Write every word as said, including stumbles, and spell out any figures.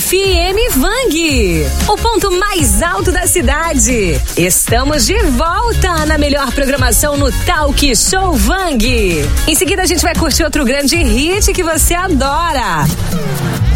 F M Vang, o ponto mais alto da cidade. Estamos de volta na melhor programação no Talk Show Vang. Em seguida a gente vai curtir outro grande hit que você adora.